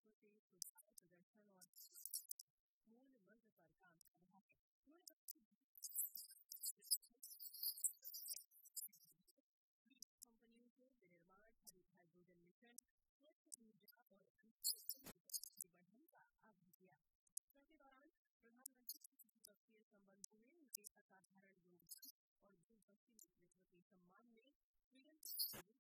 वर्षों से सुधार प्रदर्शन और मूल मंत्र पर काम कर रहा है। कंपनियों को विनिर्माण, हरित हाइड्रोजन मिशन, स्वच्छ ऊर्जा और बढ़ाने का आग्रह किया। इसके दौरान प्रधानमंत्री ने द्विपक्षीय संबंधों में उनके असाधारण योगदान और द्विपक्षीय नेतृत्व के सम्मान में स्वीडन